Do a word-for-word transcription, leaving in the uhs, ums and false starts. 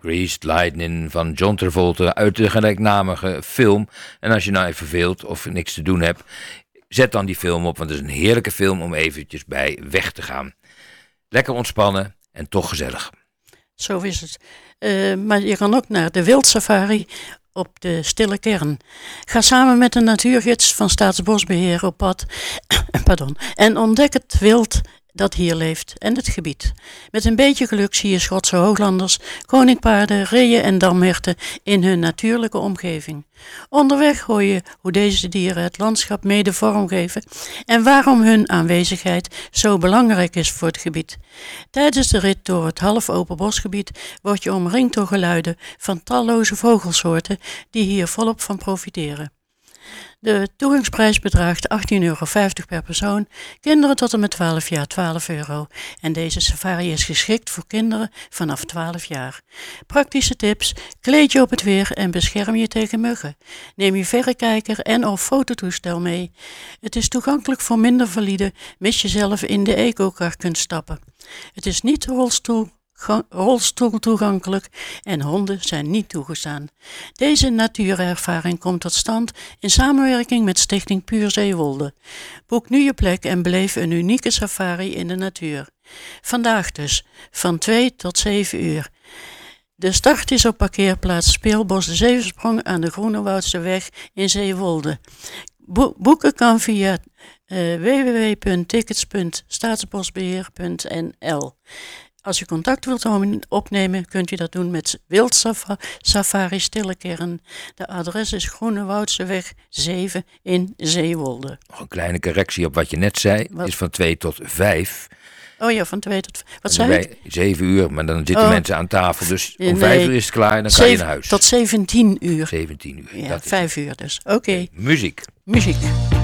Greased Lightning van John Travolta uit de gelijknamige film. En als je nou even verveelt of niks te doen hebt, zet dan die film op, want het is een heerlijke film om eventjes bij weg te gaan. Lekker ontspannen en toch gezellig. Zo is het. Uh, maar je kan ook naar de wildsafari op de Stille Kern. Ga samen met een natuurgids van Staatsbosbeheer op pad pardon, en ontdek het wild dat hier leeft en het gebied. Met een beetje geluk zie je Schotse hooglanders, koninkpaarden, reeën en damherten in hun natuurlijke omgeving. Onderweg hoor je hoe deze dieren het landschap mede vormgeven en waarom hun aanwezigheid zo belangrijk is voor het gebied. Tijdens de rit door het half open bosgebied word je omringd door geluiden van talloze vogelsoorten die hier volop van profiteren. De toegangsprijs bedraagt achttien euro vijftig per persoon, kinderen tot en met twaalf jaar twaalf euro. En deze safari is geschikt voor kinderen vanaf twaalf jaar. Praktische tips: kleed je op het weer en bescherm je tegen muggen. Neem je verrekijker en of fototoestel mee. Het is toegankelijk voor minder valide, mits je zelf in de ecokar kunt stappen. Het is niet rolstoel rolstoel toegankelijk en honden zijn niet toegestaan. Deze natuurervaring komt tot stand in samenwerking met Stichting Puur Zeewolde. Boek nu je plek en beleef een unieke safari in de natuur. Vandaag dus, van twee tot zeven uur. De start is op parkeerplaats Speelbos de Zevensprong aan de Groenewoudseweg in Zeewolde. Bo- boeken kan via uh, w w w punt tickets punt staatsbosbeheer punt n l. Als je contact wilt opnemen, kunt u dat doen met Wildsafari Stille Kern. De adres is Groenewoudseweg zeven in Zeewolde. Nog een kleine correctie op wat je net zei. Wat? Het is van twee tot vijf. Oh ja, van twee tot vijf. Wat zei je? zeven uur, maar dan zitten oh. mensen aan tafel. Dus om nee. vijf uur is het klaar en dan Zeven, kan je naar huis. Tot zeventien uur. zeventien uur. Ja, vijf uur dus. Oké. Okay. Muziek. Muziek.